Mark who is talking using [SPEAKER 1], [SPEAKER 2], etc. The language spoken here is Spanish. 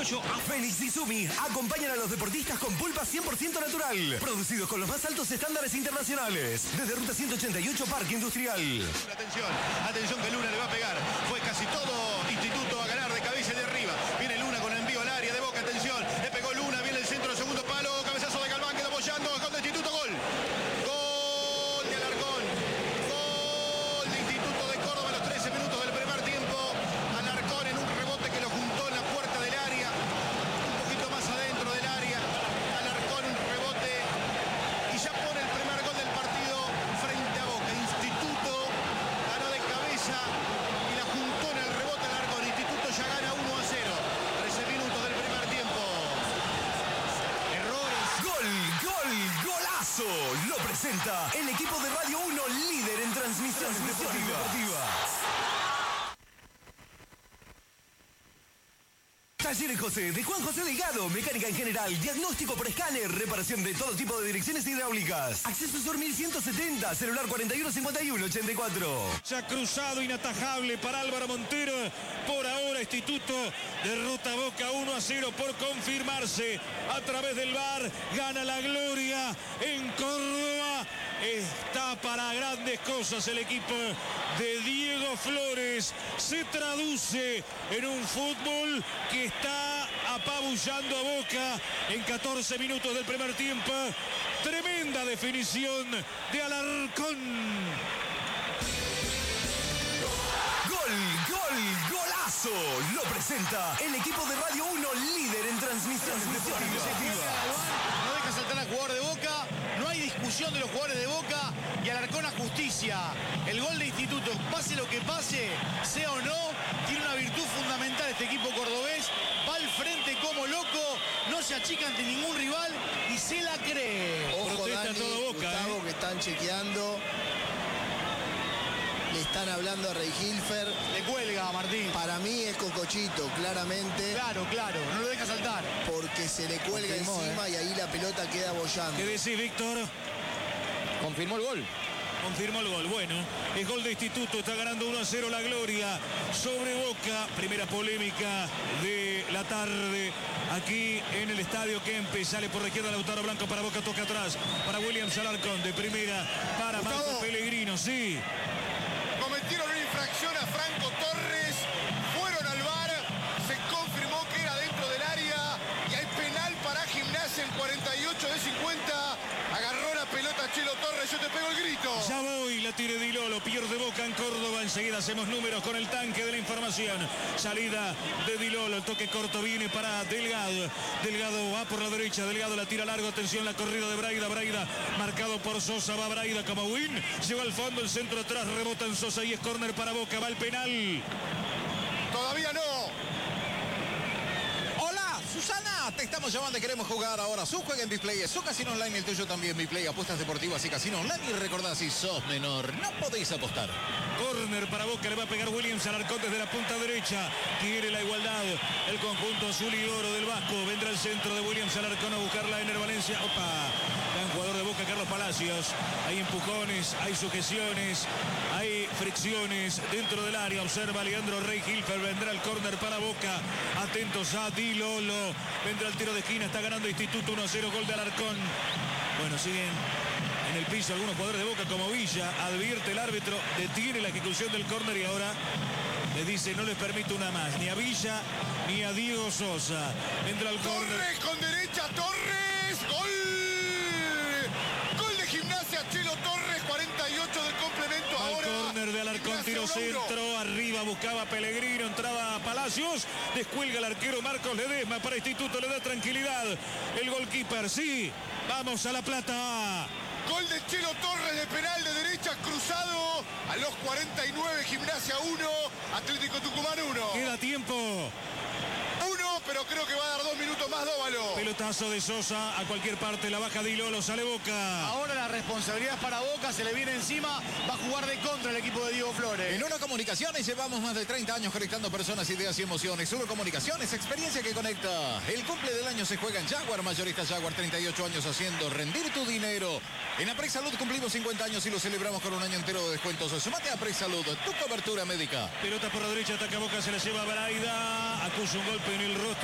[SPEAKER 1] criollo a
[SPEAKER 2] Félix y Sumi acompañan a los deportistas con pulpa 100% natural, producidos con los más altos estándares internacionales. Desde Ruta 188, Parque Industrial.
[SPEAKER 3] Atención que Luna le va a pegar. Fue casi todo Instituto a ganar de cabeza y de arriba. Viene Luna con el envío al área de Boca. Atención, le pegó Luna, viene el centro, segundo palo, cabezazo de Galván, queda apoyando, gol de Instituto, gol. Gol de Alarcón. Gol de Instituto de Córdoba a los 13 minutos del primer tiempo. Alarcón en un rebote que lo juntó en la puerta del área, un poquito más adentro del área. Alarcón un rebote y ya pone el primer gol del partido frente a Boca. Instituto ganó de cabeza y la juntó en el rebote Alarcón. Instituto ya gana 1-0. 13 minutos del primer tiempo. Errores.
[SPEAKER 2] Golazo. Lo presenta el equipo de Radio 1, líder en transmisiones deportivas. Talleres José, de Juan José Delgado, mecánica en general, diagnóstico por escáner, reparación de todo tipo de direcciones hidráulicas. Acceso Sur 1170, celular 415184.
[SPEAKER 4] Ya cruzado inatajable para Álvaro Montero. Por ahora Instituto derrota a Boca 1-0 por confirmarse a través del VAR. Gana la gloria en Córdoba. Está para grandes cosas el equipo de Diego Flores. Se traduce en un fútbol que está apabullando a Boca en 14 minutos del primer tiempo. Tremenda definición de Alarcón.
[SPEAKER 2] Golazo. Lo presenta el equipo de Radio 1, líder en transmisiones deportivas.
[SPEAKER 3] No deja saltar al jugador de Boca. No hay discusión de los jugadores de Boca. Y Alarcón a justicia. El gol de Instituto, pase lo que pase, sea o no, tiene una virtud fundamental este equipo cordobés. Va al frente como loco, no se achica ante ningún rival y se la cree.
[SPEAKER 5] Ojo,
[SPEAKER 4] Protesta
[SPEAKER 5] Dani,
[SPEAKER 4] todo Boca,
[SPEAKER 5] Gustavo, que están chequeando. Le están hablando a Rey Hilfer.
[SPEAKER 3] Le cuelga a Martín.
[SPEAKER 5] Para mí es Cocochito, claramente.
[SPEAKER 3] Claro, no lo deja saltar.
[SPEAKER 5] Porque se le cuelga encima y ahí la pelota queda bollando.
[SPEAKER 4] ¿Qué decís, Víctor?
[SPEAKER 1] confirmó el gol.
[SPEAKER 4] Confirmó el gol. Bueno, es gol de Instituto. Está ganando 1-0 la gloria sobre Boca. Primera polémica de la tarde aquí en el estadio Kempes. Sale por la izquierda Lautaro Blanco para Boca. Toca atrás para Williams Alarcón. De primera para Marco Pellegrino. Sí.
[SPEAKER 6] Cometieron una infracción a Franco Torres. Fueron al VAR. Se confirmó que era dentro del área. Y hay penal para Gimnasia en 48 de 50. Agarró la pelota Chelo Torres. Yo te pego el grito.
[SPEAKER 4] Ya voy, la tire Di Lolo, pierde Boca en Córdoba. Enseguida hacemos números con el tanque de la información. Salida de Di Lolo, el toque corto viene para Delgado. Delgado va por la derecha, Delgado la tira largo. Atención, la corrida de Braida. Braida marcado por Sosa, va Braida como win. Lleva al fondo, el centro atrás, rebota en Sosa y es córner para Boca. Va el penal.
[SPEAKER 6] Todavía no.
[SPEAKER 1] Susana, te estamos llamando y queremos jugar ahora. Su juega en Display, es su casino online, el tuyo también. Display, apuestas deportivas y casino online. Y recordá, si sos menor, no podéis apostar.
[SPEAKER 4] Córner para Boca, le va a pegar Williams Alarcón desde la punta derecha. Quiere la igualdad. El conjunto azul y oro del Vasco. Vendrá el centro de Williams Alarcón a buscarla en el Valencia. Opa, gran jugador de Boca, Carlos Palacios. Hay empujones, hay sujeciones, hay fricciones dentro del área. Observa Leandro Rey Hilfer. Vendrá el córner para Boca. Atentos a Di Lolo. Vendrá el tiro de esquina, está ganando Instituto 1-0, gol de Alarcón. Bueno, siguen en el piso algunos jugadores de Boca como Villa. Advierte el árbitro, detiene la ejecución del córner y ahora le dice no les permito una más, ni a Villa ni a Diego Sosa. Vendrá el córner.
[SPEAKER 6] Torres con derecha, Torres, gol. Gol de Gimnasia, Chelo Torres, 48 del complemento.
[SPEAKER 4] Al
[SPEAKER 6] ahora.
[SPEAKER 4] córner de Alarcón, tiro centro, arriba buscaba Pellegrino, entraba a Palacios, descuelga el arquero Marcos Ledesma para Instituto, le da tranquilidad. El goalkeeper, sí, vamos a La Plata.
[SPEAKER 6] Gol de Chelo Torres de penal de derecha, cruzado a los 49, Gimnasia 1, Atlético Tucumán 1.
[SPEAKER 4] Queda tiempo.
[SPEAKER 6] Pero creo que va a dar 2 minutos más Dóvalo.
[SPEAKER 4] Pelotazo de Sosa a cualquier parte, la baja Di Lolo, sale Boca.
[SPEAKER 3] Ahora la responsabilidad es para Boca, se le viene encima, va a jugar de contra el equipo de Diego Flores.
[SPEAKER 1] En Uno Comunicaciones llevamos más de 30 años conectando personas, ideas y emociones. Uno Comunicaciones, experiencia que conecta. El cumple del año se juega en Jaguar, mayorista Jaguar, 38 años haciendo rendir tu dinero. En Aprex Salud cumplimos 50 años y lo celebramos con un año entero de descuentos. Sumate a Aprex Salud, tu cobertura médica.
[SPEAKER 4] Pelota por la derecha, ataca Boca, se la lleva Braida, acusa un golpe en el rostro